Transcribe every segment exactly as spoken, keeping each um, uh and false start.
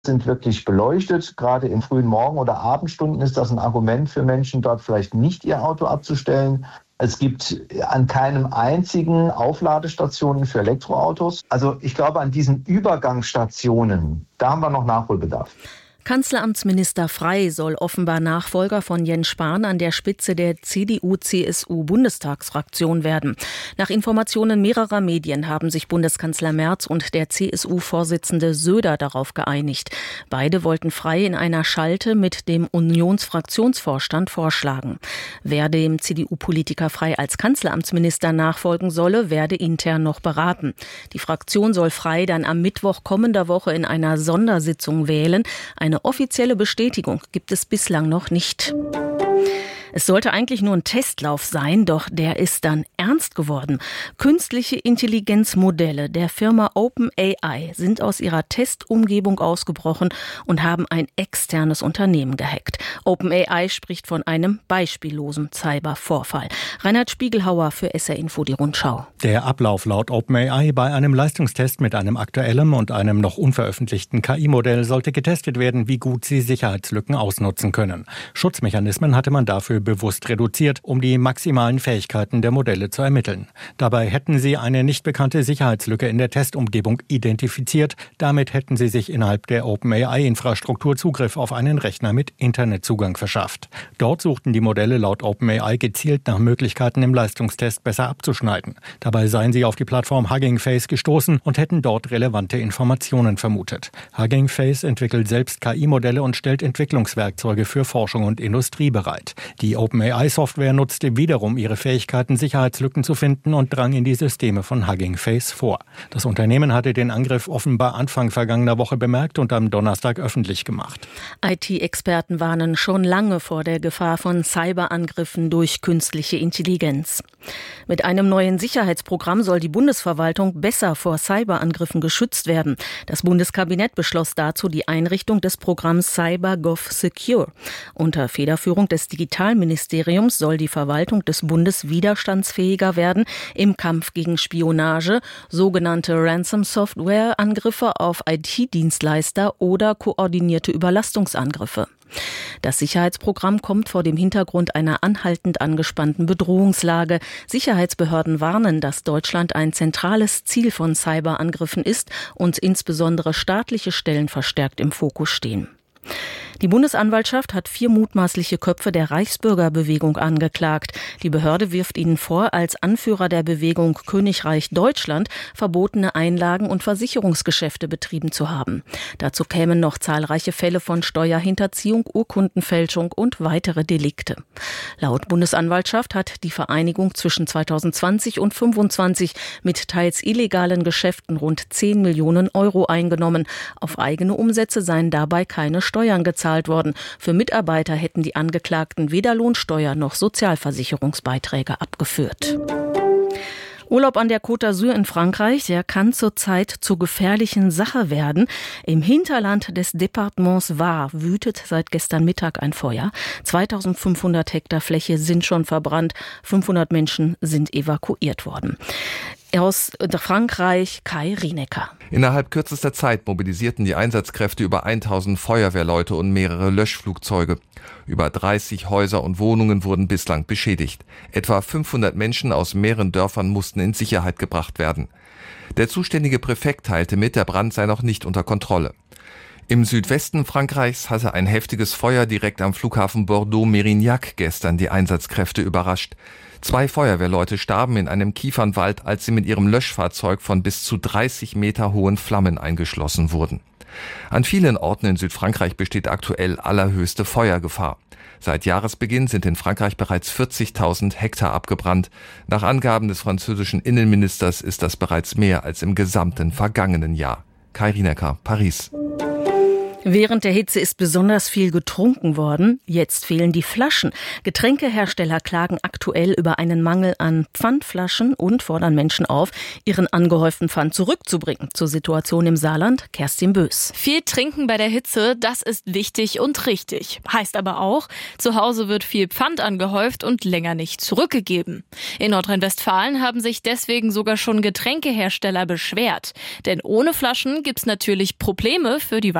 sind wirklich beleuchtet. Gerade in frühen Morgen- oder Abendstunden ist das ein Argument für Menschen, dort vielleicht nicht ihr Auto abzustellen. Es gibt an keinem einzigen Aufladestationen für Elektroautos. Also ich glaube, an diesen Übergangsstationen, da haben wir noch Nachholbedarf. Kanzleramtsminister Frey soll offenbar Nachfolger von Jens Spahn an der Spitze der C D U C S U-Bundestagsfraktion werden. Nach Informationen mehrerer Medien haben sich Bundeskanzler Merz und der C S U-Vorsitzende Söder darauf geeinigt. Beide wollten Frey in einer Schalte mit dem Unionsfraktionsvorstand vorschlagen. Wer dem C D U-Politiker Frey als Kanzleramtsminister nachfolgen solle, werde intern noch beraten. Die Fraktion soll Frey dann am Mittwoch kommender Woche in einer Sondersitzung wählen. Eine offizielle Bestätigung gibt es bislang noch nicht. Es sollte eigentlich nur ein Testlauf sein, doch der ist dann ernst geworden. Künstliche Intelligenzmodelle der Firma OpenAI sind aus ihrer Testumgebung ausgebrochen und haben ein externes Unternehmen gehackt. OpenAI spricht von einem beispiellosen Cybervorfall. Reinhard Spiegelhauer für S R Info die Rundschau. Der Ablauf laut OpenAI bei einem Leistungstest mit einem aktuellen und einem noch unveröffentlichten K I-Modell sollte getestet werden, wie gut sie Sicherheitslücken ausnutzen können. Schutzmechanismen hatte man dafür bewusst reduziert, um die maximalen Fähigkeiten der Modelle zu ermitteln. Dabei hätten sie eine nicht bekannte Sicherheitslücke in der Testumgebung identifiziert. Damit hätten sie sich innerhalb der OpenAI-Infrastruktur Zugriff auf einen Rechner mit Internetzugang verschafft. Dort suchten die Modelle laut OpenAI gezielt nach Möglichkeiten, im Leistungstest besser abzuschneiden. Dabei seien sie auf die Plattform Hugging Face gestoßen und hätten dort relevante Informationen vermutet. Hugging Face entwickelt selbst K I-Modelle und stellt Entwicklungswerkzeuge für Forschung und Industrie bereit. Die OpenAI-Software nutzte wiederum ihre Fähigkeiten, Sicherheitslücken zu finden und drang in die Systeme von Hugging Face vor. Das Unternehmen hatte den Angriff offenbar Anfang vergangener Woche bemerkt und am Donnerstag öffentlich gemacht. I T-Experten warnen schon lange vor der Gefahr von Cyberangriffen durch künstliche Intelligenz. Mit einem neuen Sicherheitsprogramm soll die Bundesverwaltung besser vor Cyberangriffen geschützt werden. Das Bundeskabinett beschloss dazu die Einrichtung des Programms CyberGov Secure. Unter Federführung des Digitalministeriums soll die Verwaltung des Bundes widerstandsfähiger werden im Kampf gegen Spionage, sogenannte Ransom-Software-Angriffe auf I T-Dienstleister oder koordinierte Überlastungsangriffe. Das Sicherheitsprogramm kommt vor dem Hintergrund einer anhaltend angespannten Bedrohungslage. Sicherheitsbehörden warnen, dass Deutschland ein zentrales Ziel von Cyberangriffen ist und insbesondere staatliche Stellen verstärkt im Fokus stehen. Die Bundesanwaltschaft hat vier mutmaßliche Köpfe der Reichsbürgerbewegung angeklagt. Die Behörde wirft ihnen vor, als Anführer der Bewegung Königreich Deutschland verbotene Einlagen- und Versicherungsgeschäfte betrieben zu haben. Dazu kämen noch zahlreiche Fälle von Steuerhinterziehung, Urkundenfälschung und weitere Delikte. Laut Bundesanwaltschaft hat die Vereinigung zwischen zweitausendzwanzig und fünfundzwanzig mit teils illegalen Geschäften rund zehn Millionen Euro eingenommen. Auf eigene Umsätze seien dabei keine Steuern gezahlt worden. Für Mitarbeiter hätten die Angeklagten weder Lohnsteuer noch Sozialversicherungsbeiträge abgeführt. Urlaub an der Côte d'Azur in Frankreich, der kann zurzeit zur gefährlichen Sache werden. Im Hinterland des Departements Var wütet seit gestern Mittag ein Feuer. zweitausendfünfhundert Hektar Fläche sind schon verbrannt. fünfhundert Menschen sind evakuiert worden. Aus Frankreich, Kai Rienecker. Innerhalb kürzester Zeit mobilisierten die Einsatzkräfte über tausend Feuerwehrleute und mehrere Löschflugzeuge. Über dreißig Häuser und Wohnungen wurden bislang beschädigt. Etwa fünfhundert Menschen aus mehreren Dörfern mussten in Sicherheit gebracht werden. Der zuständige Präfekt teilte mit, der Brand sei noch nicht unter Kontrolle. Im Südwesten Frankreichs hatte ein heftiges Feuer direkt am Flughafen Bordeaux-Mérignac gestern die Einsatzkräfte überrascht. Zwei Feuerwehrleute starben in einem Kiefernwald, als sie mit ihrem Löschfahrzeug von bis zu dreißig Meter hohen Flammen eingeschlossen wurden. An vielen Orten in Südfrankreich besteht aktuell allerhöchste Feuergefahr. Seit Jahresbeginn sind in Frankreich bereits vierzigtausend Hektar abgebrannt. Nach Angaben des französischen Innenministers ist das bereits mehr als im gesamten vergangenen Jahr. Kai Rienecker, Paris. Während der Hitze ist besonders viel getrunken worden. Jetzt fehlen die Flaschen. Getränkehersteller klagen aktuell über einen Mangel an Pfandflaschen und fordern Menschen auf, ihren angehäuften Pfand zurückzubringen. Zur Situation im Saarland, Kerstin Bös. Viel trinken bei der Hitze, das ist wichtig und richtig. Heißt aber auch, zu Hause wird viel Pfand angehäuft und länger nicht zurückgegeben. In Nordrhein-Westfalen haben sich deswegen sogar schon Getränkehersteller beschwert. Denn ohne Flaschen gibt's natürlich Probleme für die weitere Produktion.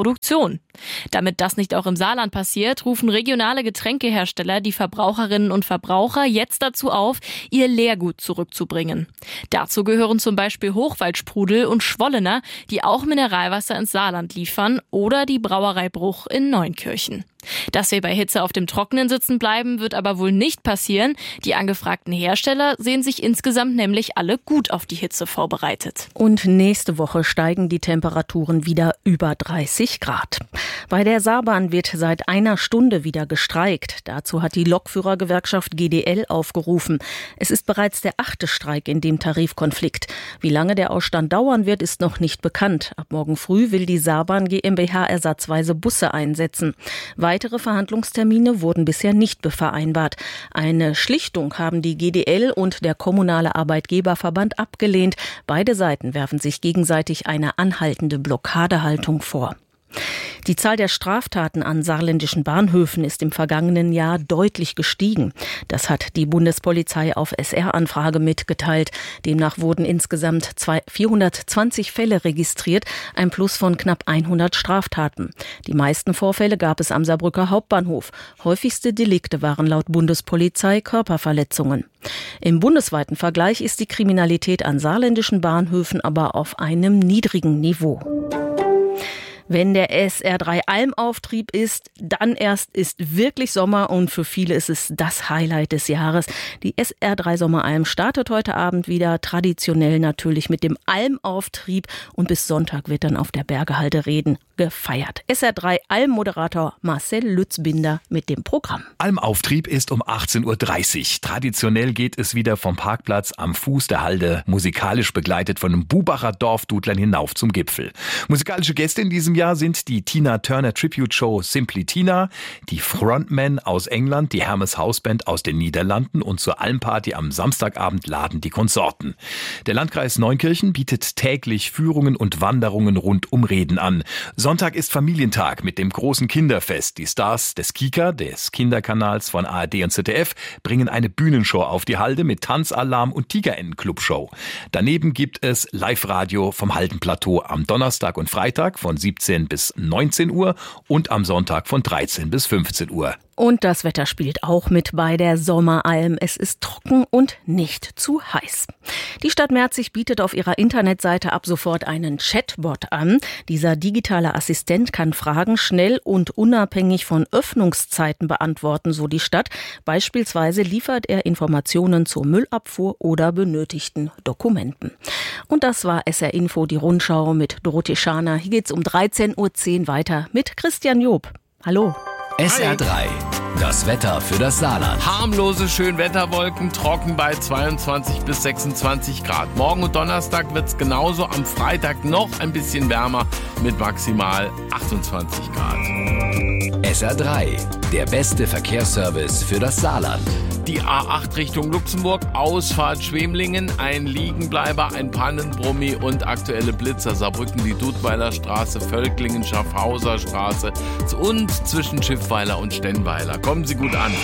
Produktion. Damit das nicht auch im Saarland passiert, rufen regionale Getränkehersteller die Verbraucherinnen und Verbraucher jetzt dazu auf, ihr Leergut zurückzubringen. Dazu gehören zum Beispiel Hochwaldsprudel und Schwollener, die auch Mineralwasser ins Saarland liefern, oder die Brauerei Bruch in Neunkirchen. Dass wir bei Hitze auf dem Trockenen sitzen bleiben, wird aber wohl nicht passieren. Die angefragten Hersteller sehen sich insgesamt nämlich alle gut auf die Hitze vorbereitet. Und nächste Woche steigen die Temperaturen wieder über dreißig Grad. Bei der Saarbahn wird seit einer Stunde wieder gestreikt. Dazu hat die Lokführergewerkschaft G D L aufgerufen. Es ist bereits der achte Streik in dem Tarifkonflikt. Wie lange der Ausstand dauern wird, ist noch nicht bekannt. Ab morgen früh will die Saarbahn GmbH ersatzweise Busse einsetzen. Weitere Verhandlungstermine wurden bisher nicht vereinbart. Eine Schlichtung haben die G D L und der Kommunale Arbeitgeberverband abgelehnt. Beide Seiten werfen sich gegenseitig eine anhaltende Blockadehaltung vor. Die Zahl der Straftaten an saarländischen Bahnhöfen ist im vergangenen Jahr deutlich gestiegen. Das hat die Bundespolizei auf S R-Anfrage mitgeteilt. Demnach wurden insgesamt vierhundertzwanzig Fälle registriert, ein Plus von knapp hundert Straftaten. Die meisten Vorfälle gab es am Saarbrücker Hauptbahnhof. Häufigste Delikte waren laut Bundespolizei Körperverletzungen. Im bundesweiten Vergleich ist die Kriminalität an saarländischen Bahnhöfen aber auf einem niedrigen Niveau. Wenn der S R drei Almauftrieb ist, dann erst ist wirklich Sommer und für viele ist es das Highlight des Jahres. Die S R drei Sommeralm startet heute Abend wieder, traditionell natürlich mit dem Almauftrieb, und bis Sonntag wird dann auf der Bergehalde Reden gefeiert. S R drei Alm-Moderator Marcel Lützbinder mit dem Programm. Almauftrieb ist um achtzehn Uhr dreißig. Traditionell geht es wieder vom Parkplatz am Fuß der Halde, musikalisch begleitet von den Bubacher Dorfdudlern hinauf zum Gipfel. Musikalische Gäste in diesem Jahr sind die Tina Turner Tribute Show Simply Tina, die Frontmen aus England, die Hermes Hausband aus den Niederlanden, und zur Almparty am Samstagabend laden die Konsorten. Der Landkreis Neunkirchen bietet täglich Führungen und Wanderungen rund um Reden an. Sonntag ist Familientag mit dem großen Kinderfest. Die Stars des Kika, des Kinderkanals von A R D und Z D F, bringen eine Bühnenshow auf die Halde mit Tanzalarm und Tigerentenclub-Show. Daneben gibt es Live-Radio vom Haldenplateau am Donnerstag und Freitag von siebzehn bis neunzehn Uhr und am Sonntag von dreizehn bis fünfzehn Uhr. Und das Wetter spielt auch mit bei der Sommeralm. Es ist trocken und nicht zu heiß. Die Stadt Merzig bietet auf ihrer Internetseite ab sofort einen Chatbot an. Dieser digitale Assistent kann Fragen schnell und unabhängig von Öffnungszeiten beantworten, so die Stadt. Beispielsweise liefert er Informationen zur Müllabfuhr oder benötigten Dokumenten. Und das war S R Info, die Rundschau mit Dorothee Schaner. Hier geht's um dreizehn Uhr zehn weiter mit Christian Job. Hallo. S R drei, das Wetter für das Saarland. Harmlose Schönwetterwolken, trocken bei zweiundzwanzig bis sechsundzwanzig Grad. Morgen und Donnerstag wird's genauso, am Freitag noch ein bisschen wärmer mit maximal achtundzwanzig Grad. S R drei, der beste Verkehrsservice für das Saarland. Die A acht Richtung Luxemburg, Ausfahrt Schwemlingen, ein Liegenbleiber, ein Pannenbrummi und aktuelle Blitzer. Saarbrücken, die Dudweiler Straße, Völklingen, Schaffhauser Straße und zwischen Schiffweiler und Stennweiler. Kommen Sie gut an.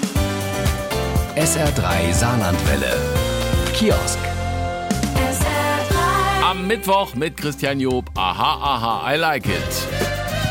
S R drei Saarlandwelle. Kiosk. Am Mittwoch mit Christian Job. Aha, aha, I like it.